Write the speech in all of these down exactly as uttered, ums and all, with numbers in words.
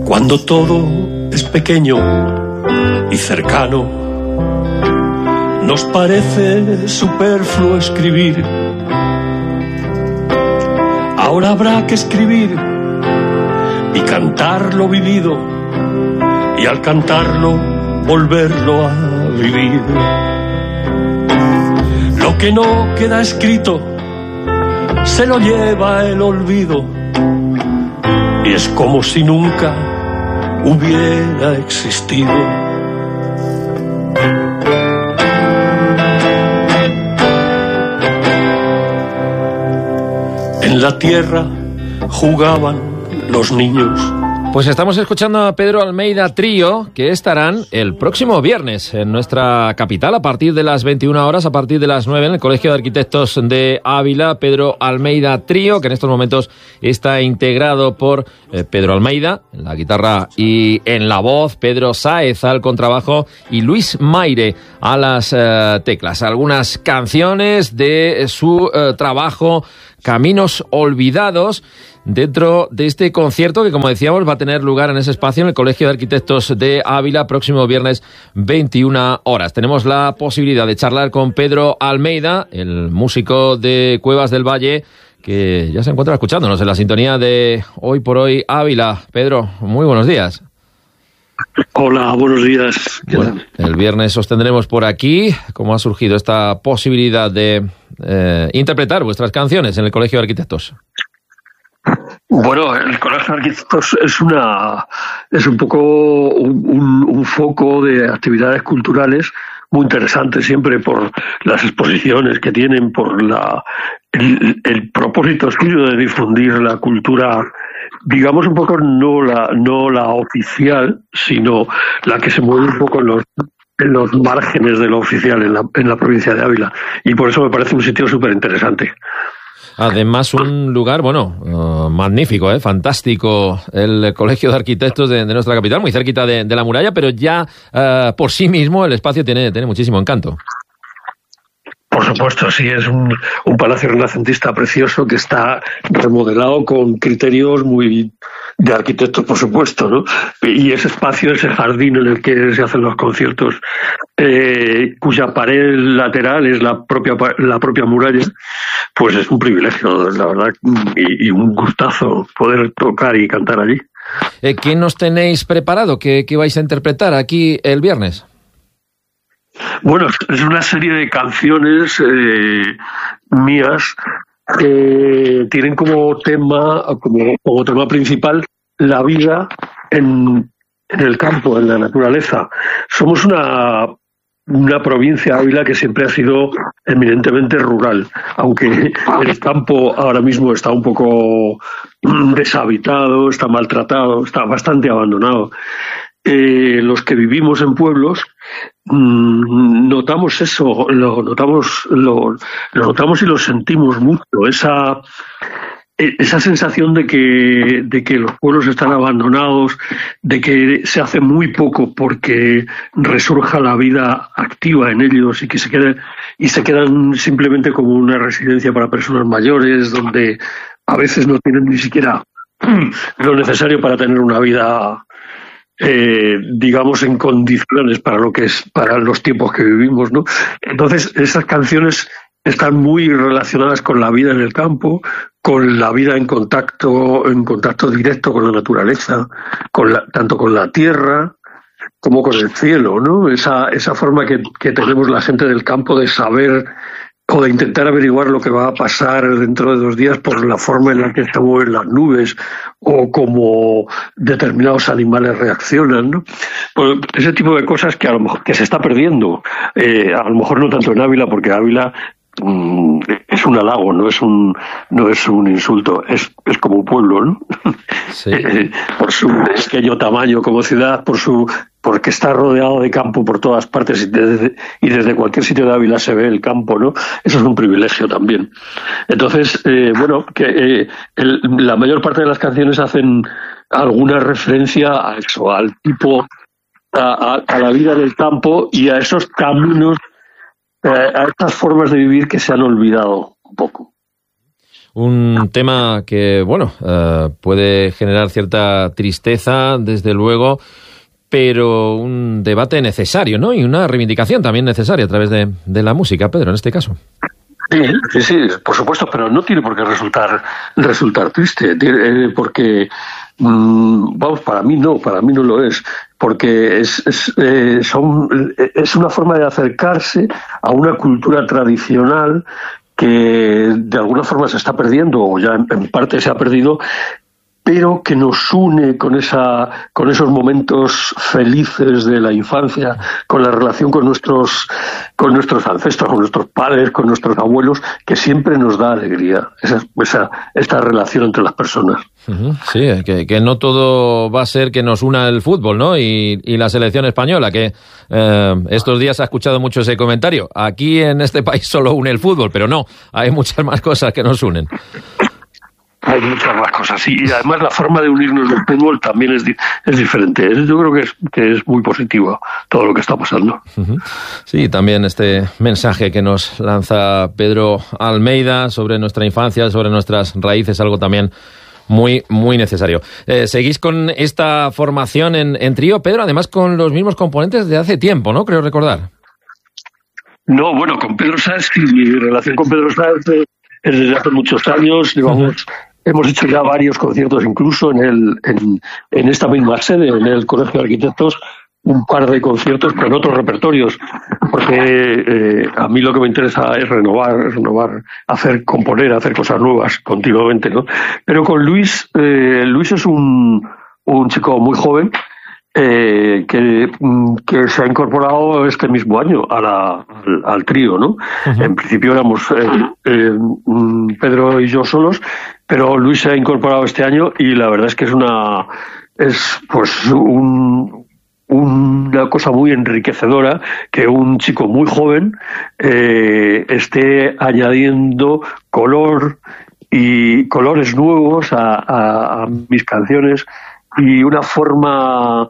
Cuando todo es pequeño y cercano, nos parece superfluo escribir. Ahora habrá que escribir y cantar lo vivido, y al cantarlo volverlo a vivir. Lo que no queda escrito se lo lleva el olvido, y es como si nunca hubiera existido. En la tierra jugaban los niños. Pues estamos escuchando a Pedro Almeida Trío, que estarán el próximo viernes en nuestra capital a partir de las veintiuna horas, a partir de las nueve en el Colegio de Arquitectos de Ávila. Pedro Almeida Trío, que en estos momentos está integrado por eh, Pedro Almeida en la guitarra y en la voz, Pedro Sáez al contrabajo y Luis Maire a las eh, teclas. Algunas canciones de su eh, trabajo Caminos Olvidados, dentro de este concierto que, como decíamos, va a tener lugar en ese espacio en el Colegio de Arquitectos de Ávila, próximo viernes, veintiuna horas. Tenemos la posibilidad de charlar con Pedro Almeida, el músico de Cuevas del Valle, que ya se encuentra escuchándonos en la sintonía de Hoy por Hoy Ávila. Pedro, muy buenos días. Hola, buenos días. Bueno, el viernes os tendremos por aquí. ¿Cómo ha surgido esta posibilidad de eh, interpretar vuestras canciones en el Colegio de Arquitectos? Bueno, el Colegio de Arquitectos es una es un poco un, un, un foco de actividades culturales muy interesante, siempre por las exposiciones que tienen, por la el, el propósito suyo de difundir la cultura, digamos un poco no la no la oficial, sino la que se mueve un poco en los en los márgenes de lo oficial en la en la provincia de Ávila, y por eso me parece un sitio súper interesante. Además, un lugar, bueno, uh, magnífico, ¿eh? Fantástico, el Colegio de Arquitectos de, de nuestra capital, muy cerquita de, de la muralla, pero ya uh, por sí mismo el espacio tiene, tiene muchísimo encanto. Por supuesto, sí, es un, un palacio renacentista precioso que está remodelado con criterios muy de arquitectos, por supuesto, ¿no? Y ese espacio, ese jardín en el que se hacen los conciertos, eh, cuya pared lateral es la propia la propia muralla, pues es un privilegio, la verdad, y, y un gustazo poder tocar y cantar allí. Eh, ¿Qué nos tenéis preparado? ¿Qué, qué vais a interpretar aquí el viernes? Bueno, es una serie de canciones eh, mías que tienen como tema, como, como tema principal, la vida en, en el campo, en la naturaleza. Somos una, una provincia, Ávila, que siempre ha sido eminentemente rural, aunque el campo ahora mismo está un poco deshabitado, está maltratado, está bastante abandonado. Eh, los que vivimos en pueblos mmm, notamos eso, lo notamos, lo, lo notamos y lo sentimos mucho, esa esa sensación de que de que los pueblos están abandonados, de que se hace muy poco porque resurja la vida activa en ellos y que se quede, y se quedan simplemente como una residencia para personas mayores, donde a veces no tienen ni siquiera lo necesario para tener una vida Eh, digamos en condiciones para lo que es para los tiempos que vivimos, ¿no? Entonces esas canciones están muy relacionadas con la vida en el campo, con la vida en contacto en contacto directo con la naturaleza, con la, tanto con la tierra como con el cielo, ¿no? Esa esa forma que, que tenemos la gente del campo de saber o de intentar averiguar lo que va a pasar dentro de dos días por la forma en la que se mueven las nubes o cómo determinados animales reaccionan, ¿no? Pues ese tipo de cosas que a lo mejor que se está perdiendo, eh, a lo mejor no tanto en Ávila, porque Ávila mm, es un halago, no es un no es un insulto, es es como un pueblo, ¿no? Sí. eh, por su pequeño tamaño como ciudad, por su porque está rodeado de campo por todas partes y desde, y desde cualquier sitio de Ávila se ve el campo, ¿no? Eso es un privilegio también. Entonces, eh, bueno, que eh, el, la mayor parte de las canciones hacen alguna referencia a eso, al tipo, a, a, a la vida del campo y a esos caminos, eh, a estas formas de vivir que se han olvidado un poco. Un tema que, bueno, uh, puede generar cierta tristeza, desde luego, pero un debate necesario, ¿no? Y una reivindicación también necesaria a través de, de la música, Pedro, en este caso. Sí, sí, sí, por supuesto, pero no tiene por qué resultar resultar triste, tiene, porque, mmm, vamos, para mí no, para mí no lo es, porque es es, eh, son, es una forma de acercarse a una cultura tradicional que de alguna forma se está perdiendo, o ya en, en parte se ha perdido, pero que nos une con esa con esos momentos felices de la infancia, con la relación con nuestros con nuestros ancestros, con nuestros padres, con nuestros abuelos, que siempre nos da alegría, esa, esa esta relación entre las personas. Uh-huh. Sí, que, que no todo va a ser que nos una el fútbol, ¿no? Y, y la selección española, que eh, estos días ha escuchado mucho ese comentario. Aquí en este país solo une el fútbol, pero no, hay muchas más cosas que nos unen. Hay muchas más cosas, y además la forma de unirnos del fútbol también es, di- es diferente. Yo creo que es, que es muy positivo todo lo que está pasando. Uh-huh. Sí, también este mensaje que nos lanza Pedro Almeida sobre nuestra infancia, sobre nuestras raíces, algo también muy, muy necesario. Eh, seguís con esta formación en, en trío, Pedro, además con los mismos componentes de hace tiempo, ¿no? Creo recordar. No, bueno, con Pedro Sáenz, y mi relación con Pedro Sáenz es desde hace muchos años, llevamos... Uh-huh. Hemos hecho ya varios conciertos, incluso en el en, en esta misma sede, en el Colegio de Arquitectos, un par de conciertos con otros repertorios, porque eh, a mí lo que me interesa es renovar, renovar, hacer, componer, hacer cosas nuevas continuamente, ¿no? Pero con Luis, eh, Luis es un, un chico muy joven, eh, que, que se ha incorporado este mismo año a la, al, al trío, ¿no? Uh-huh. En principio éramos eh, eh, Pedro y yo solos, pero Luis se ha incorporado este año y la verdad es que es una es pues un una cosa muy enriquecedora que un chico muy joven eh, esté añadiendo color y colores nuevos a, a, a mis canciones y una forma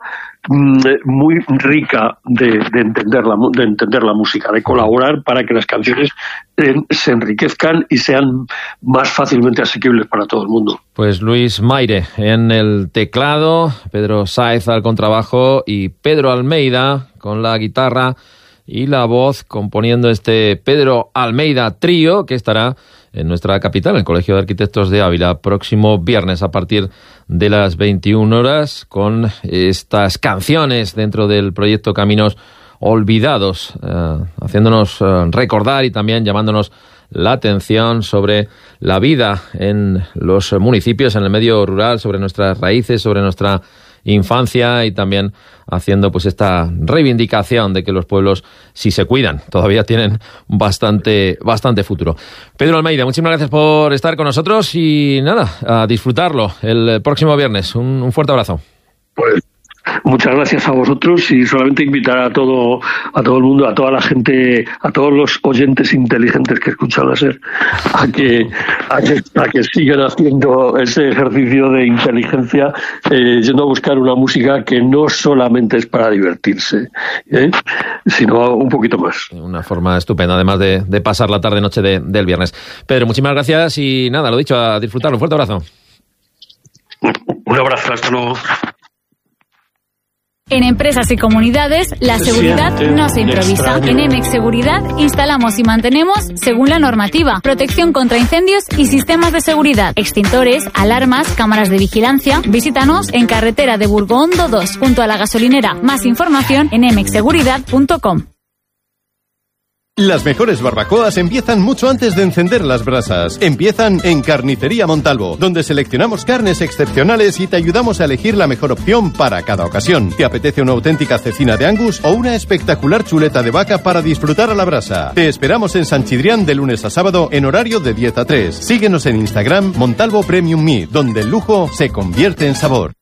muy rica de, de entender la de entender la música, de colaborar para que las canciones eh, se enriquezcan y sean más fácilmente asequibles para todo el mundo. Pues Luis Maire en el teclado, Pedro Sáenz al contrabajo y Pedro Almeida con la guitarra y la voz, componiendo este Pedro Almeida Trío, que estará en nuestra capital, en el Colegio de Arquitectos de Ávila, próximo viernes a partir de las veintiuna horas, con estas canciones dentro del proyecto Caminos Olvidados, eh, haciéndonos eh, recordar y también llamándonos la atención sobre la vida en los municipios, en el medio rural, sobre nuestras raíces, sobre nuestra infancia, y también haciendo pues esta reivindicación de que los pueblos, si se cuidan, todavía tienen bastante bastante futuro. Pedro Almeida, muchísimas gracias por estar con nosotros y nada, a disfrutarlo el próximo viernes. Un, un fuerte abrazo. Pues muchas gracias a vosotros y solamente invitar a todo a todo el mundo, a toda la gente, a todos los oyentes inteligentes que escuchan la SER, a que a que, a que sigan haciendo ese ejercicio de inteligencia, eh, yendo a buscar una música que no solamente es para divertirse, ¿eh? sino un poquito más. Una forma estupenda, además de, de pasar la tarde-noche de, del viernes. Pedro, muchísimas gracias y nada, lo dicho, a disfrutarlo. Un fuerte abrazo. Un abrazo, hasta luego. En empresas y comunidades, la Se seguridad siente no se improvisa. extraño. En Emex Seguridad instalamos y mantenemos según la normativa. Protección contra incendios y sistemas de seguridad. Extintores, alarmas, cámaras de vigilancia. Visítanos en carretera de Burgondo dos, junto a la gasolinera. Más información en emex seguridad punto com. Las mejores barbacoas empiezan mucho antes de encender las brasas. Empiezan en Carnicería Montalvo, donde seleccionamos carnes excepcionales y te ayudamos a elegir la mejor opción para cada ocasión. ¿Te apetece una auténtica cecina de Angus o una espectacular chuleta de vaca para disfrutar a la brasa? Te esperamos en San Chidrián de lunes a sábado en horario de diez a tres. Síguenos en Instagram Montalvo Premium Meat, donde el lujo se convierte en sabor.